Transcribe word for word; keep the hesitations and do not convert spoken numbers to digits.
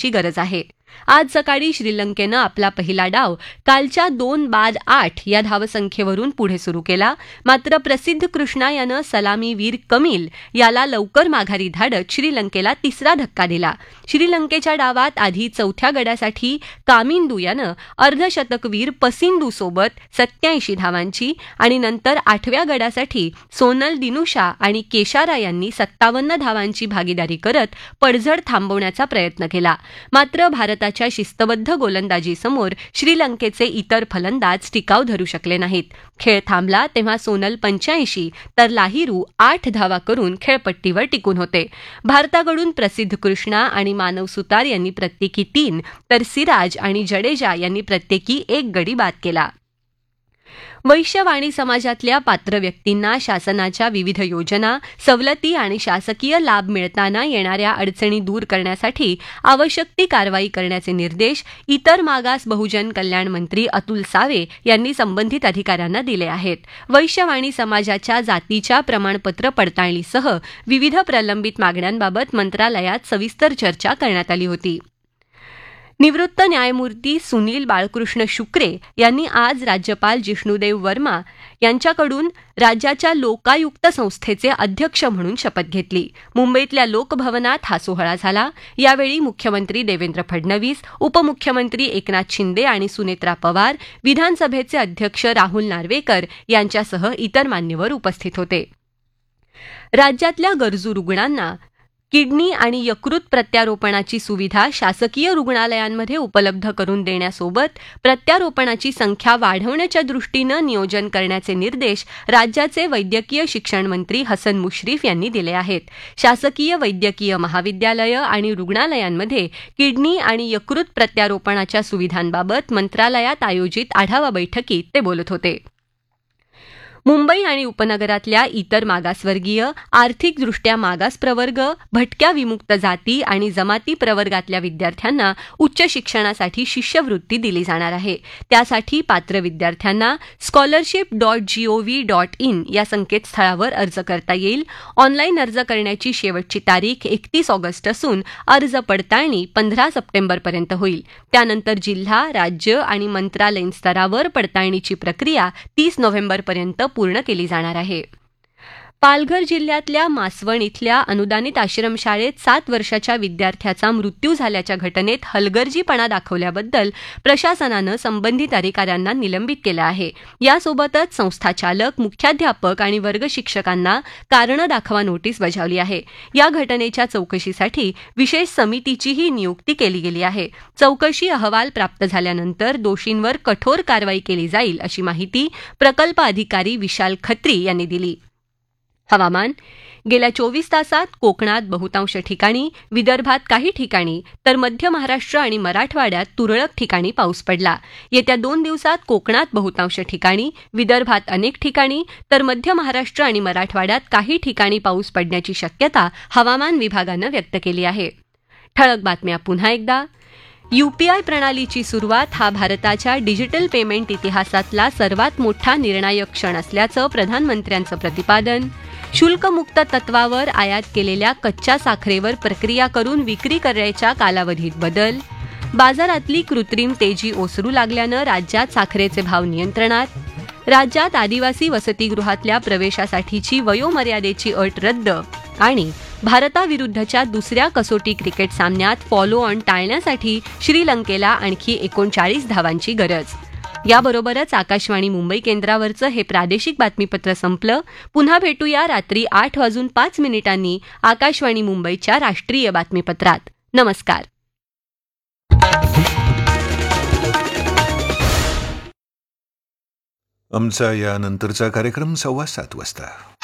धावांची गरज आहे. आज सकाळी श्रीलंकेनं आपला पहिला डाव कालच्या दोन बाद आठ या धावसंख्येवरून पुढे सुरू केला. मात्र प्रसिद्ध कृष्णा यानं सलामीवीर कमिल याला लवकर माघारी धाडत श्रीलंकेला तिसरा धक्का दिला. श्रीलंकेच्या डावात आधी चौथ्या गडासाठी कामिंदू यानं अर्धशतकवीर पसिंदू सोबत सत्याऐंशी धावांची आणि नंतर आठव्या गडासाठी सोनल दिनुशा आणि केशारा यांनी सत्तावन्न धावांची भागीदारी करत पडझड थांबवण्याचा प्रयत्न केला. मात्र भारताच्या शिस्तबद्ध गोलंदाजीसमोर श्रीलंकेचे इतर फलंदाज टिकाव धरू शकले नाहीत. खेळ थांबला तेव्हा सोनल पंच्याऐंशी तर लाहिरू आठ धावा करून खेळपट्टीवर टिकून होते. भारताकडून प्रसिद्ध कृष्णा आणि मानव सुतार यांनी प्रत्येकी तीन तर सिराज आणि जडेजा यांनी प्रत्येकी एक गडी बाद केला. वैश्य वाणी समाजातल्या पात्र व्यक्तींना शासनाच्या विविध योजना, सवलती आणि शासकीय लाभ मिळताना येणाऱ्या अडचणी दूर करण्यासाठी आवश्यक ती कारवाई करण्याचे निर्देश इतर मागास बहुजन कल्याण मंत्री अतुल सावे यांनी संबंधित अधिकाऱ्यांना दिले आहेत. वैश्य वाणी समाजाच्या जातीच्या प्रमाणपत्र पडताळणीसह विविध प्रलंबित मागण्यांबाबत मंत्रालयात सविस्तर चर्चा करण्यात आली होती. निवृत्त न्यायमूर्ती सुनील बाळकृष्ण शुक्रे यांनी आज राज्यपाल जिष्णुदेव वर्मा यांच्याकडून राज्याच्या लोकायुक्त संस्थेचे अध्यक्ष म्हणून शपथ घेतली. मुंबईतल्या लोकभवनात हा सोहळा झाला. यावेळी मुख्यमंत्री देवेंद्र फडणवीस, उपमुख्यमंत्री एकनाथ शिंदे आणि सुनेत्रा पवार, विधानसभेचे अध्यक्ष राहुल नार्वेकर यांच्यासह इतर मान्यवर उपस्थित होते. राज्यातल्या गरजू रुग्णांना किडनी आणि यकृत प्रत्यारोपणाची सुविधा शासकीय रुग्णालयांमध्ये उपलब्ध करून देण्यासोबत प्रत्यारोपणाची संख्या वाढवण्याच्या दृष्टीनं नियोजन करण्याचे निर्देश राज्याचे वैद्यकीय शिक्षण मंत्री हसन मुश्रीफ यांनी दिले आहेत. शासकीय वैद्यकीय महाविद्यालयं आणि रुग्णालयांमध्ये किडनी आणि यकृत प्रत्यारोपणाच्या सुविधांबाबत मंत्रालयात आयोजित आढावा बैठकीत ते बोलत होते. मुंबई आणि उपनगरातल्या इतर मागासवर्गीय, आर्थिकदृष्ट्या मागास प्रवर्ग, भटक्या विमुक्त जाती आणि जमाती प्रवर्गातल्या विद्यार्थ्यांना उच्च शिक्षणासाठी शिष्यवृत्ती दिली जाणार आहे. त्यासाठी पात्र विद्यार्थ्यांना scholarship dot G O V dot in या संकेतस्थळावर अर्ज करता येईल. ऑनलाईन अर्ज करण्याची शेवटची तारीख एकतीस ऑगस्ट असून अर्ज पडताळणी पंधरा सप्टेंबरपर्यंत होईल. त्यानंतर जिल्हा, राज्य आणि मंत्रालयीन स्तरावर पडताळणीची प्रक्रिया तीस नोव्हेंबरपर्यंत पूर्ण केली जाणार आहे. पालघर जिल्ह्यातल्या मासवण इथल्या अनुदानित आश्रमशाळेत सात वर्षाच्या विद्यार्थ्याचा मृत्यू झाल्याच्या घटनेत हलगर्जीपणा दाखवल्याबद्दल प्रशासनानं संबंधित अधिकाऱ्यांना निलंबित केलं आहे. यासोबतच संस्थाचालक, मुख्याध्यापक आणि वर्ग शिक्षकांना कारणं दाखवा नोटीस बजावली आहे. या घटनेच्या चौकशीसाठी विशेष समितीचीही नियुक्ती केली गेली आहे. चौकशी अहवाल प्राप्त झाल्यानंतर दोषींवर कठोर कारवाई केली जाईल अशी माहिती प्रकल्प अधिकारी विशाल खत्री यांनी दिली. हवामान. गेल्या चोवीस तासात कोकणात बहुतांश ठिकाणी, विदर्भात काही ठिकाणी तर मध्य महाराष्ट्र आणि मराठवाड्यात तुरळक ठिकाणी पाऊस पडला. येत्या दोन दिवसात कोकणात बहुतांश ठिकाणी, विदर्भात अनेक ठिकाणी तर मध्य महाराष्ट्र आणि मराठवाड्यात काही ठिकाणी पाऊस पडण्याची शक्यता हवामान विभागानं व्यक्त केली आहे. ठळक बातम्या पुन्हा एकदा. यूपीआय प्रणालीची सुरुवात हा भारताच्या डिजिटल पेमेंट इतिहासातला सर्वात मोठा निर्णायक क्षण असल्याचं प्रधानमंत्र्यांचं प्रतिपादन. शुल्कमुक्त तत्वावर आयात केलेल्या कच्च्या साखरेवर प्रक्रिया करून विक्री करायच्या कालावधीत बदल. बाजारातली कृत्रिम तेजी ओसरू लागल्यानं राज्यात साखरेचे भाव नियंत्रणात. राज्यात आदिवासी वसतिगृहातल्या प्रवेशासाठीची वयोमर्यादेची अट रद्द. आणि भारताविरुद्धच्या दुसऱ्या कसोटी क्रिकेट सामन्यात फॉलो ऑन टाळण्यासाठी श्रीलंकेला आणखी एकोणचाळीस धावांची गरज. याबरोबरच आकाशवाणी मुंबई केंद्रावरचं हे प्रादेशिक बातमीपत्र संपलं. पुन्हा भेटूया रात्री आठ वाजून पाच मिनिटांनी आकाशवाणी मुंबईच्या राष्ट्रीय बातमीपत्रात. नमस्कार. आमचा यानंतरचा कार्यक्रम सव्वा सात वाजता.